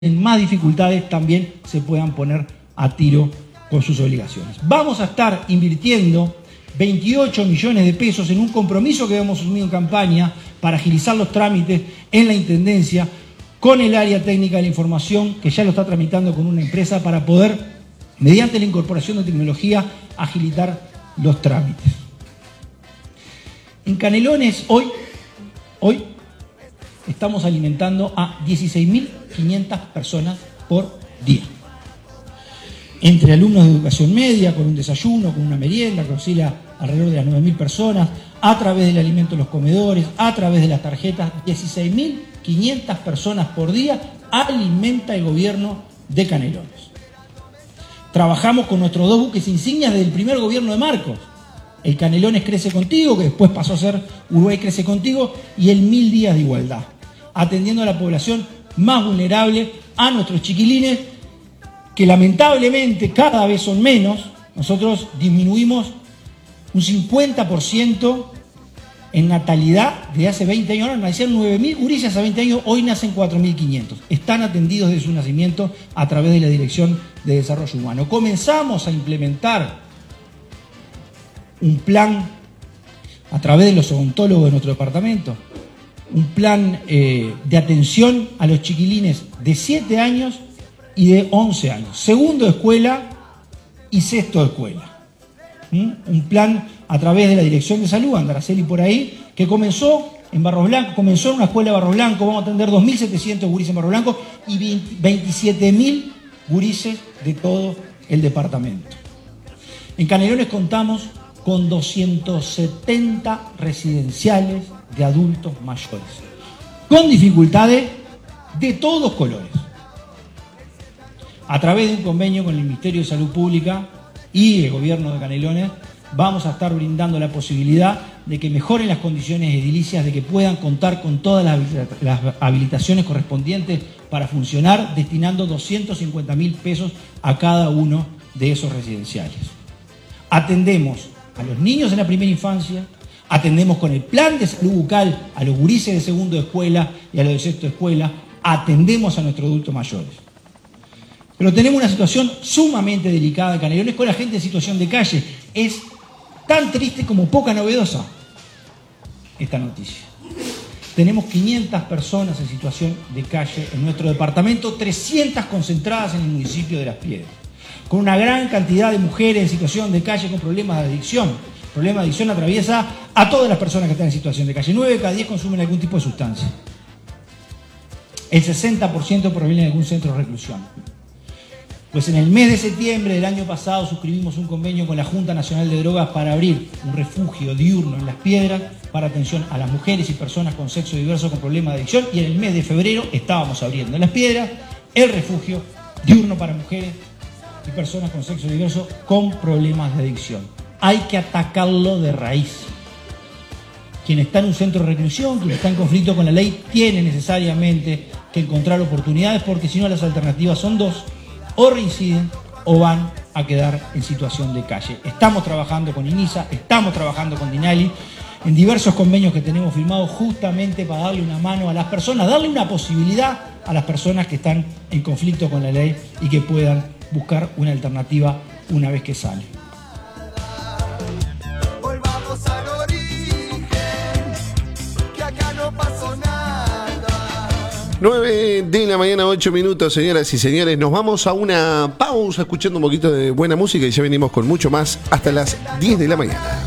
más dificultades también se puedan poner a tiro con sus obligaciones. Vamos a estar invirtiendo 28 millones de pesos en un compromiso que hemos asumido en campaña para agilizar los trámites en la Intendencia con el área técnica de la información, que ya lo está tramitando con una empresa para poder, mediante la incorporación de tecnología, agilitar los trámites. En Canelones hoy estamos alimentando a 16.500 personas por día. Entre alumnos de educación media, con un desayuno, con una merienda, que oscila alrededor de las 9.000 personas, a través del alimento en los comedores, a través de las tarjetas, 16.500 personas por día alimenta el gobierno de Canelones. Trabajamos con nuestros dos buques insignias desde el primer gobierno de Marcos. El Canelones Crece Contigo, que después pasó a ser Uruguay Crece Contigo, y el 1000 días de igualdad, atendiendo a la población más vulnerable, a nuestros chiquilines, que lamentablemente cada vez son menos. Nosotros disminuimos un 50% en natalidad de hace 20 años. Ahora nacían 9.000 gurises hace 20 años, hoy nacen 4.500. Están atendidos desde su nacimiento a través de la Dirección de Desarrollo Humano. Comenzamos a implementar un plan a través de los odontólogos de nuestro departamento, un plan de atención a los chiquilines de 7 años y de 11 años, segundo de escuela y sexto de escuela. Un plan a través de la Dirección de Salud, Andaraceli por ahí, que comenzó en Barros Blancos, comenzó en una escuela de Barros Blancos. Vamos a atender 2.700 gurises en Barros Blancos y 27.000 gurises de todo el departamento. En Canelones contamos con 270 residenciales de adultos mayores, con dificultades de todos colores. A través de un convenio con el Ministerio de Salud Pública y el gobierno de Canelones, vamos a estar brindando la posibilidad de que mejoren las condiciones edilicias, de que puedan contar con todas las habilitaciones correspondientes para funcionar, destinando 250.000 pesos a cada uno de esos residenciales. Atendemos a los niños en la primera infancia, atendemos con el plan de salud bucal a los gurises de segundo de escuela y a los de sexto de escuela, atendemos a nuestros adultos mayores. Pero tenemos una situación sumamente delicada en Canelones con la gente en situación de calle. Es tan triste como poca novedosa esta noticia. Tenemos 500 personas en situación de calle en nuestro departamento, 300 concentradas en el municipio de Las Piedras, con una gran cantidad de mujeres en situación de calle con problemas de adicción. El problema de adicción atraviesa a todas las personas que están en situación de calle. 9 de cada 10 consumen algún tipo de sustancia. El 60% proviene de algún centro de reclusión. Pues en el mes de septiembre del año pasado suscribimos un convenio con la Junta Nacional de Drogas para abrir un refugio diurno en Las Piedras para atención a las mujeres y personas con sexo diverso con problemas de adicción, y en el mes de febrero estábamos abriendo en Las Piedras el refugio diurno para mujeres y personas con sexo diverso con problemas de adicción. Hay que atacarlo de raíz. Quien está en un centro de reclusión, quien está en conflicto con la ley, tiene necesariamente que encontrar oportunidades, porque si no las alternativas son dos: o reinciden o van a quedar en situación de calle. Estamos trabajando con INISA, estamos trabajando con DINALI en diversos convenios que tenemos firmados justamente para darle una mano a las personas, darle una posibilidad a las personas que están en conflicto con la ley y que puedan buscar una alternativa una vez que sale. Volvamos al origen, que acá no pasó nada. 9 de la mañana, 8 minutos, señoras y señores. Nos vamos a una pausa escuchando un poquito de buena música y ya venimos con mucho más hasta las 10 de la mañana.